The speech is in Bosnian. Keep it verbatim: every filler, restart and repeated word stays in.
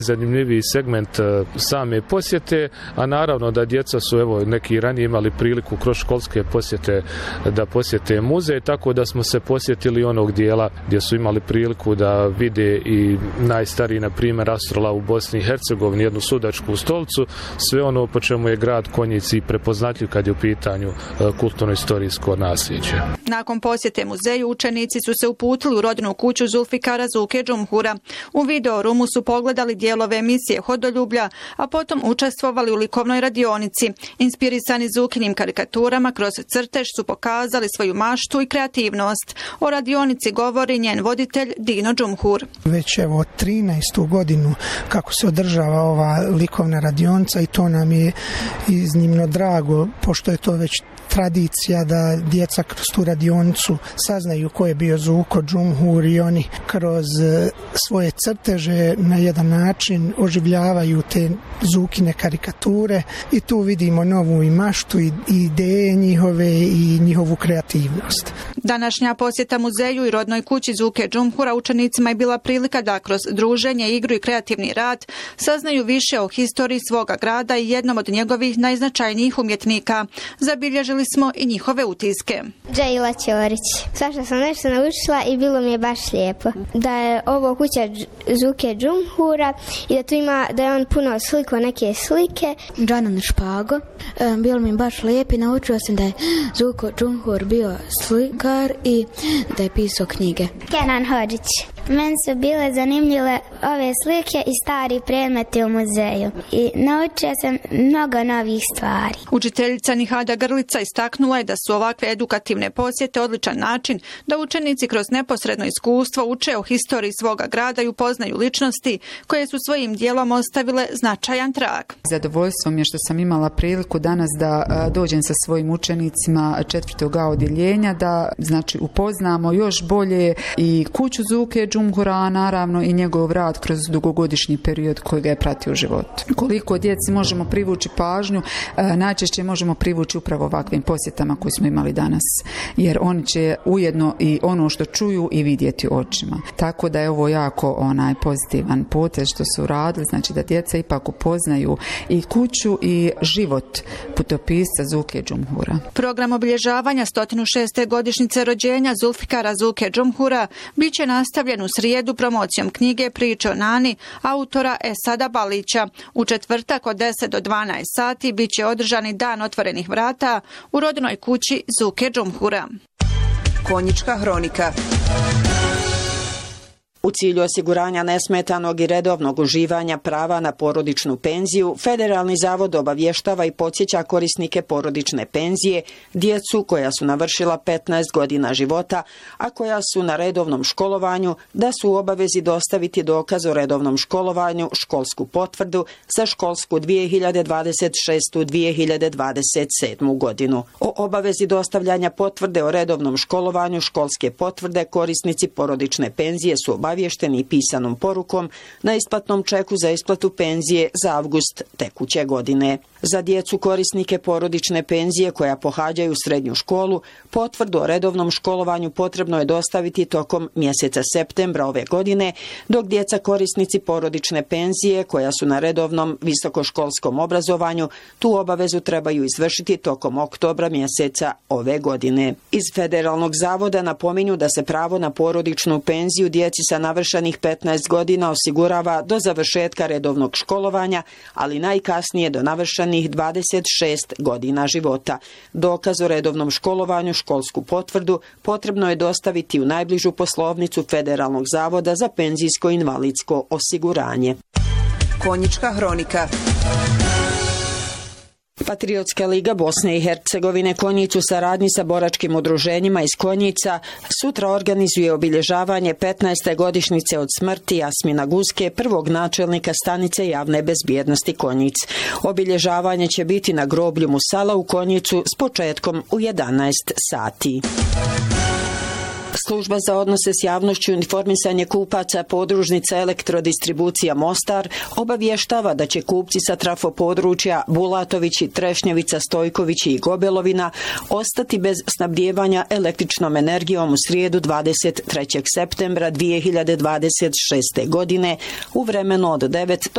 Zanimljiviji segment same posjete, a naravno da djeca su evo neki ranije imali priliku kroz školske posjete da posjete muzej, tako da smo se posjetili onog dijela gdje su imali priliku da vide i najstariji, na primjer, astrolav u Bosni i Hercegovini, jednu sudačku stolicu, sve ono po čemu je grad Konjici prepoznatljiv kad je u pitanju kulturno-istorijsko nasljeđe. Nakon posjete muzeju, učenici su se uputili u rodnu kuću Zulfikara Zuke Džumhura. U video-rumu su pogledali dijelove emisije Hodoljublja, a potom učestvovali u likovnoj radionici. Inspirisani Zukinim karikaturama kroz crtež su pokazali svoju maštu i kreativnost. O radionici govori njen voditelj Dino Džumhur. Već evo trinaestu godinu kako se održava ova likovna radionica i to nam je iznimno drago, pošto je to već tradicija da djeca kroz tu radionicu saznaju ko je bio Zuko Džumhur i oni kroz svoje crteže na jedan način oživljavaju te Zukine karikature i tu vidimo novu i maštu i ideje njihove i njihovu kreativnost. Današnja posjeta muzeju i rodnoj kući Zuke Džumhura učenicima je bila prilika da kroz druženje, igru i kreativni rad saznaju više o historiji svoga grada i jednom od njegovih najznačajnijih umjetnika. Zabilježili smo i njihove utiske. Džejla Ćorić. Svašta sam nešto naučila i bilo mi je baš lijepo. Da je ovo kuća Zuke Džumhura i da tu ima, da je on puno sliko neke slike. Džanan Špago. Bilo mi baš lijepo i naučila sam da je Zuko Džumhur bio slikar i da je pisao knjige. Kenan Hodžić. Meni su bile zanimljive ove slike i stari predmeti u muzeju i naučila sam mnogo novih stvari. Učiteljica Nihada Grlica istaknula je da su ovakve edukativne posjete odličan način da učenici kroz neposredno iskustvo uče o historiji svoga grada i upoznaju ličnosti koje su svojim dijelom ostavile značajan trag. Zadovoljstvo mi je što sam imala priliku danas da dođem sa svojim učenicima četvrtog A odjeljenja, da znači upoznamo još bolje i kuću Zuke Džumhura, naravno i njegov rad kroz dugogodišnji period koji ga je pratio u životu. Koliko djeci možemo privući pažnju, najčešće možemo privući upravo ovakvim posjetama koje smo imali danas, jer oni će ujedno i ono što čuju i vidjeti očima. Tako da je ovo jako onaj pozitivan potez što su radili, znači da djeca ipak upoznaju i kuću i život putopisca Zuke Džumhura. Program obilježavanja sto šeste godišnjice rođenja Zulfikara Zuke Džumhura bit će nastavljen u srijedu promocijom knjige Priče o Nani autora Esada Balića. U četvrtak od deset do dvanaest sati bit će održani dan otvorenih vrata u rodnoj kući Zuke Džumhura. Konjička hronika. U cilju osiguranja nesmetanog i redovnog uživanja prava na porodičnu penziju, Federalni zavod obavještava i podsjeća korisnike porodične penzije, djecu koja su navršila petnaest godina života, a koja su na redovnom školovanju, da su u obavezi dostaviti dokaz o redovnom školovanju, školsku potvrdu za školsku dvije hiljade dvadeset šeste dvije hiljade dvadeset sedme. godinu. O obavezi dostavljanja potvrde o redovnom školovanju, školske potvrde, korisnici porodične penzije su obavješteni obavješteni pisanom porukom na isplatnom čeku za isplatu penzije za avgust tekuće godine. Za djecu korisnike porodične penzije koja pohađaju srednju školu, potvrdu o redovnom školovanju potrebno je dostaviti tokom mjeseca septembra ove godine, dok djeca korisnici porodične penzije koja su na redovnom visokoškolskom obrazovanju tu obavezu trebaju izvršiti tokom oktobra mjeseca ove godine. Iz Federalnog zavoda napominju da se pravo na porodičnu penziju djeci sa navršenih petnaest godina osigurava do završetka redovnog školovanja, ali najkasnije do navršenih dvadeset šest godina života. Dokaz o redovnom školovanju, školsku potvrdu, potrebno je dostaviti u najbližu poslovnicu Federalnog zavoda za penzijsko i invalidsko osiguranje. Konjička hronika. Patriotska liga Bosne i Hercegovine Konjic u saradnji sa boračkim udruženjima iz Konjica sutra organizuje obilježavanje petnaeste godišnjice od smrti Jasmina Guske, prvog načelnika stanice javne bezbjednosti Konjic. Obilježavanje će biti na groblju Musala u Konjicu s početkom u jedanaest sati. Služba za odnose s javnošću i informisanje kupaca podružnica Elektrodistribucija Mostar obavještava da će kupci sa trafo područja Bulatovići, Trešnjevica, Stojkovići i Gobelovina ostati bez snabdijevanja električnom energijom u srijedu dvadeset trećeg septembra dvije hiljade dvadeset šeste. godine u vremenu od devet do